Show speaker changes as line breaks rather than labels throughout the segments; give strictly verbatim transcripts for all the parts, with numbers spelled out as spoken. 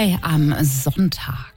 drei am Sonntag.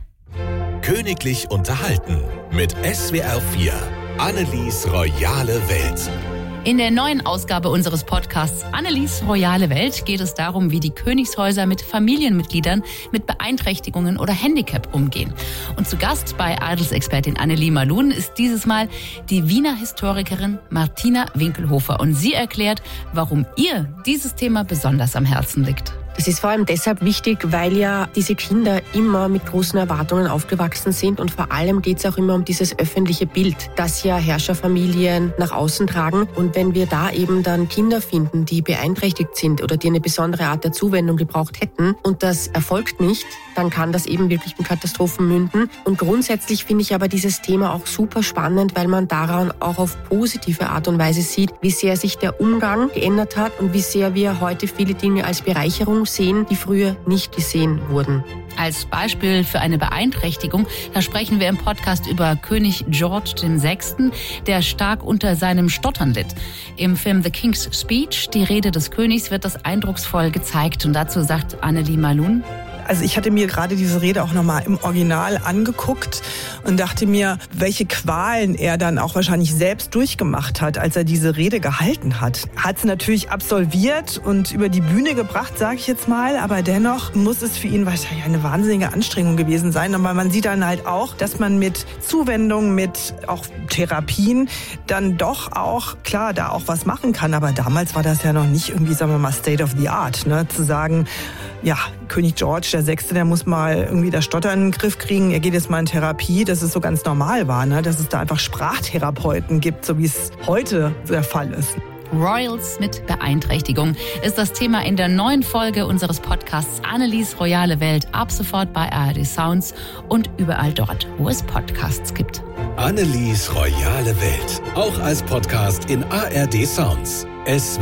Königlich unterhalten mit S W R vier. Annelies royale Welt.
In der neuen Ausgabe unseres Podcasts Annelies royale Welt geht es darum, wie die Königshäuser mit Familienmitgliedern mit Beeinträchtigungen oder Handicap umgehen. Und zu Gast bei Adelsexpertin Annelie Malun ist dieses Mal die Wiener Historikerin Martina Winkelhofer. Und sie erklärt, warum ihr dieses Thema besonders am Herzen liegt.
Das ist vor allem deshalb wichtig, weil ja diese Kinder immer mit großen Erwartungen aufgewachsen sind und vor allem geht es auch immer um dieses öffentliche Bild, das ja Herrscherfamilien nach außen tragen. Und wenn wir da eben dann Kinder finden, die beeinträchtigt sind oder die eine besondere Art der Zuwendung gebraucht hätten und das erfolgt nicht, dann kann das eben wirklich in Katastrophen münden. Und grundsätzlich finde ich aber dieses Thema auch super spannend, weil man daran auch auf positive Art und Weise sieht, wie sehr sich der Umgang geändert hat und wie sehr wir heute viele Dinge als Bereicherung sehen, die früher nicht gesehen wurden.
Als Beispiel für eine Beeinträchtigung, da sprechen wir im Podcast über König George der Sechste., der stark unter seinem Stottern litt. Im Film The King's Speech, die Rede des Königs, wird das eindrucksvoll gezeigt. Und dazu sagt Annelie Malun:
Also ich hatte mir gerade diese Rede auch nochmal im Original angeguckt und dachte mir, welche Qualen er dann auch wahrscheinlich selbst durchgemacht hat, als er diese Rede gehalten hat. Hat es natürlich absolviert und über die Bühne gebracht, sage ich jetzt mal, aber dennoch muss es für ihn wahrscheinlich eine wahnsinnige Anstrengung gewesen sein. Aber man sieht dann halt auch, dass man mit Zuwendung, mit auch Therapien dann doch auch, klar, da auch was machen kann. Aber damals war das ja noch nicht irgendwie, sagen wir mal, State of the Art, ne? Zu sagen, ja, König George der Sechste., der muss mal irgendwie das Stottern in den Griff kriegen. Er geht jetzt mal in Therapie, dass es so ganz normal war, ne? Dass es da einfach Sprachtherapeuten gibt, so wie es heute der Fall ist.
Royals mit Beeinträchtigung ist das Thema in der neuen Folge unseres Podcasts Annelies royale Welt, ab sofort bei A R D Sounds und überall dort, wo es Podcasts gibt.
Annelies royale Welt, auch als Podcast in A R D Sounds. S